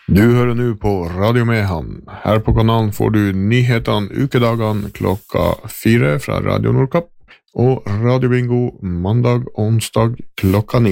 Du hører nå på Radio Mehamn. Her på kanalen får du nyhetene ukedagene klokka 4 fra Radio Nordkapp, og Radio Bingo mandag og onsdag klokka 9.